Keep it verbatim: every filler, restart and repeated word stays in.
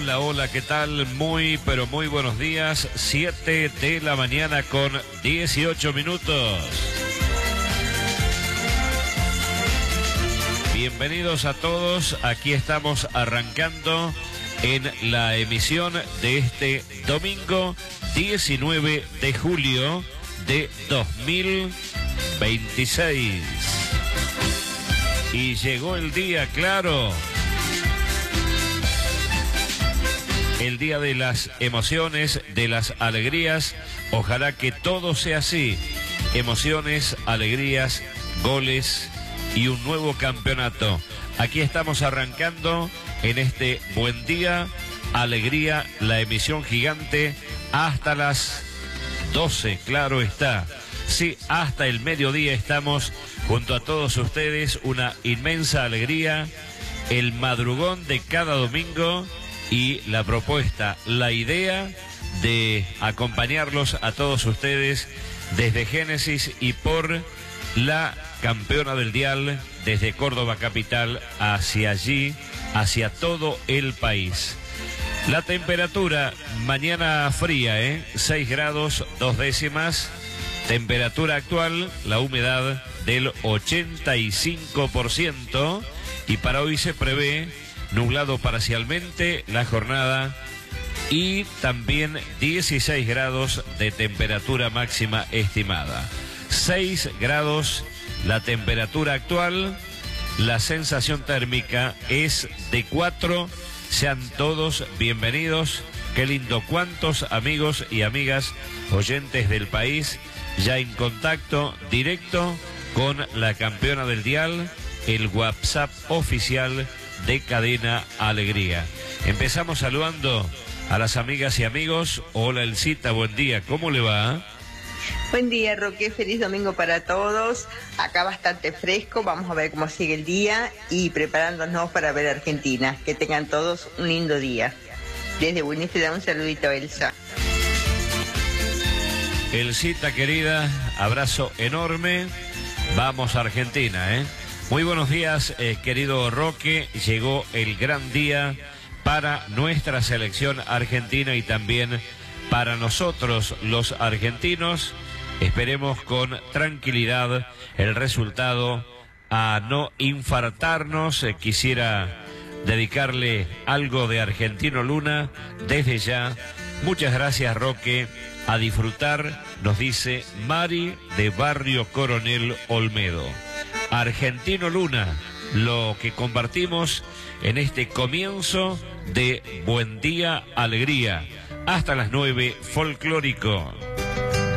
Hola, hola, ¿qué tal? Muy, pero muy buenos días. siete de la mañana con dieciocho minutos. Bienvenidos a todos. Aquí estamos arrancando en la emisión de este domingo diecinueve de julio de dos mil veintiséis. Y llegó el día, claro. El día de las emociones, de las alegrías. Ojalá que todo sea así. Emociones, alegrías, goles y un nuevo campeonato. Aquí estamos arrancando en este buen día, alegría, la emisión gigante hasta las doce, claro está. Sí, hasta el mediodía estamos junto a todos ustedes, una inmensa alegría, el madrugón de cada domingo. Y la propuesta, la idea de acompañarlos a todos ustedes desde Génesis y por la campeona del dial, desde Córdoba capital hacia allí, hacia todo el país. La temperatura, mañana fría, ¿eh? seis grados, dos décimas. Temperatura actual, la humedad del ochenta y cinco por ciento. Y para hoy se prevé nublado parcialmente la jornada y también dieciséis grados de temperatura máxima estimada. seis grados la temperatura actual, la sensación térmica es de cuatro. Sean todos bienvenidos. Qué lindo, cuántos amigos y amigas oyentes del país ya en contacto directo con la campeona del dial, el WhatsApp oficial de Cadena Alegría. Empezamos saludando a las amigas y amigos. Hola Elcita, buen día, ¿cómo le va? Buen día, Roque, feliz domingo para todos. Acá bastante fresco, vamos a ver cómo sigue el día y preparándonos para ver Argentina. Que tengan todos un lindo día. Desde Winifred un saludito a Elsa. Elcita querida, abrazo enorme. Vamos a Argentina, ¿eh? Muy buenos días, eh, querido Roque. Llegó el gran día para nuestra selección argentina y también para nosotros los argentinos. Esperemos con tranquilidad el resultado, a no infartarnos. Eh, quisiera dedicarle algo de Argentino Luna desde ya. Muchas gracias, Roque. A disfrutar, nos dice Mari de Barrio Coronel Olmedo. Argentino Luna, lo que compartimos en este comienzo de Buen Día Alegría. Hasta las nueve, folclórico.